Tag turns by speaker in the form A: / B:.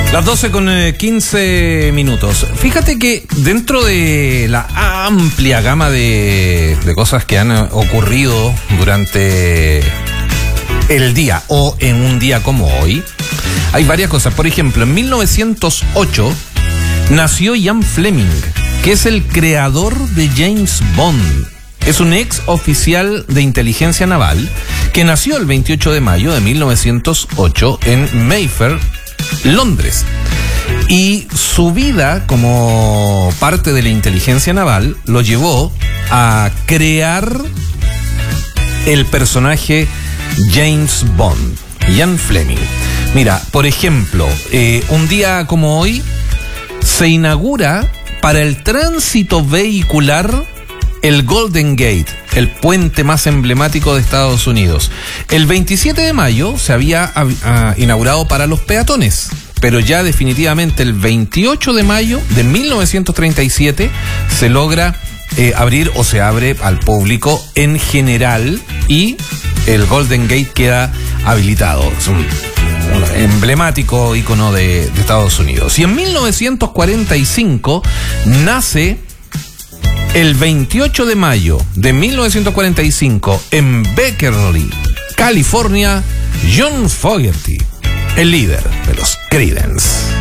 A: Las 12:15. Fíjate que dentro de la amplia gama de cosas que han ocurrido durante el día o en un día como hoy, hay varias cosas. Por ejemplo, en 1908 nació Ian Fleming, que es el creador de James Bond. Es un ex oficial de inteligencia naval que nació el 28 de mayo de 1908 en Mayfair, Londres. Y su vida como parte de la inteligencia naval lo llevó a crear el personaje James Bond, Ian Fleming. Mira, por ejemplo, un día como hoy se inaugura para el tránsito vehicular el Golden Gate, el puente más emblemático de Estados Unidos. El 27 de mayo se había inaugurado para los peatones, pero ya definitivamente el 28 de mayo de 1937 se logra abrir o se abre al público en general y el Golden Gate queda habilitado. Es un emblemático ícono de Estados Unidos. Y en 1945 nace el 28 de mayo de 1945 en Berkeley, California, John Fogerty, el líder de los Creedence.